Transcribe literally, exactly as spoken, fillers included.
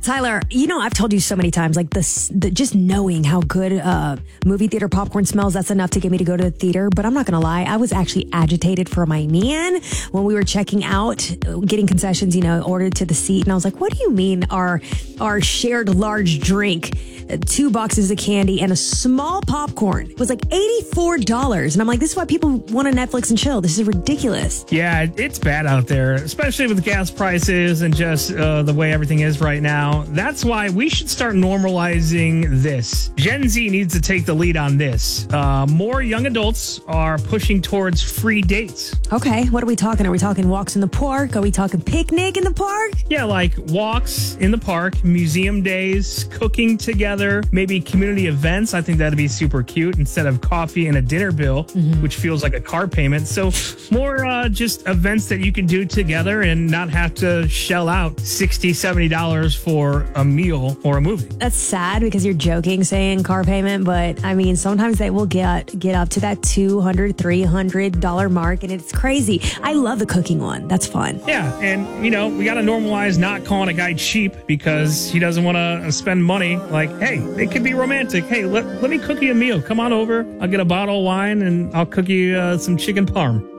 Tyler, you know, I've told you so many times, like this, the, just knowing how good uh, movie theater popcorn smells, that's enough to get me to go to the theater. But I'm not going to lie, I was actually agitated for my man when we were checking out, getting concessions, you know, ordered to the seat. And I was like, what do you mean our, our shared large drink, two boxes of candy and a small popcorn was like eighty-four dollars. And I'm like, this is why people want to Netflix and chill. This is ridiculous. Yeah, it's bad out there, especially with gas prices and just uh, the way everything is right now. That's why we should start normalizing this. Gen Z needs to take the lead on this. Uh, more young adults are pushing towards free dates. Okay, what are we talking? Are we talking walks in the park? Are we talking picnic in the park? Yeah, like walks in the park, museum days, cooking together, maybe community events. I think that'd be super cute instead of coffee and a dinner bill, mm-hmm. which feels like a car payment. So more uh, just events that you can do together and not have to shell out sixty dollars, seventy dollars for a meal or a movie. That's sad because you're joking saying car payment, but I mean, sometimes they will get get up to that two hundred dollars, three hundred dollars mark, and it's crazy. I love the cooking one. That's fun. Yeah, and you know, we got to normalize not calling a guy cheap because he doesn't want to spend money. Like, hey, it could be romantic. Hey, let, let me cook you a meal. Come on over. I'll get a bottle of wine and I'll cook you uh, some chicken parm.